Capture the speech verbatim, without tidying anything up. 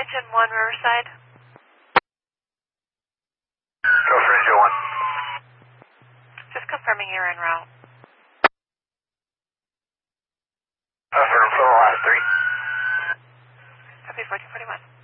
Engine one, Riverside. Go for engine one. Just confirming you're en route. Affirm for the last three. Copy fourteen forty-one.